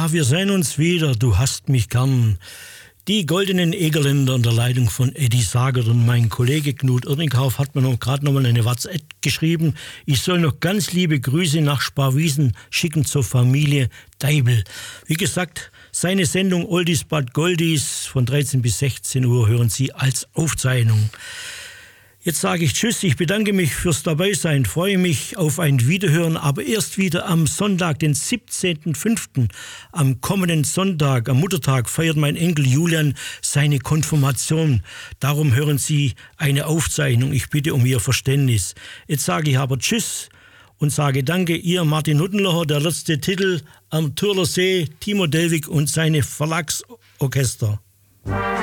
Ja, wir sehen uns wieder, du hast mich gern. Die goldenen Egerländer unter Leitung von Eddie Sagert und mein Kollege Knut Irringhauf hat mir gerade noch mal eine WhatsApp geschrieben. Ich soll noch ganz liebe Grüße nach Sparwiesen schicken zur Familie Deibel. Wie gesagt, seine Sendung Oldies but Goldies von 13 bis 16 Uhr hören Sie als Aufzeichnung. Jetzt sage ich Tschüss, ich bedanke mich fürs Dabeisein, freue mich auf ein Wiederhören, aber erst wieder am Sonntag, den 17.05. Am kommenden Sonntag, am Muttertag, feiert mein Enkel Julian seine Konfirmation. Darum hören Sie eine Aufzeichnung. Ich bitte um Ihr Verständnis. Jetzt sage ich aber Tschüss und sage Danke, Ihr Martin Huttenlocher, der letzte Titel am Türler See, Timo Delvig und seine Verlagsorchester.